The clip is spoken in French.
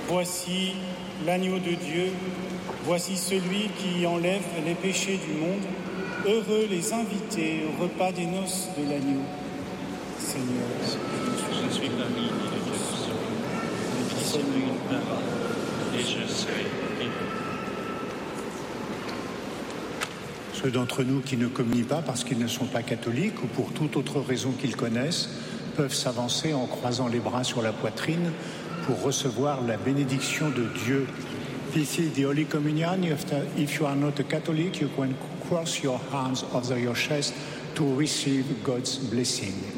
Voici l'agneau de Dieu, voici celui qui enlève les péchés du monde. Heureux les invités au repas des noces de l'agneau. Seigneur, je suis parmi les dieux, mais dis-moi une parole, et je serai guéri. Ceux d'entre nous qui ne communient pas parce qu'ils ne sont pas catholiques ou pour toute autre raison qu'ils connaissent peuvent s'avancer en croisant les bras sur la poitrine pour recevoir la bénédiction de Dieu. This is the Holy Communion. If you are not a Catholic, you can cross your hands over your chest to receive God's blessing.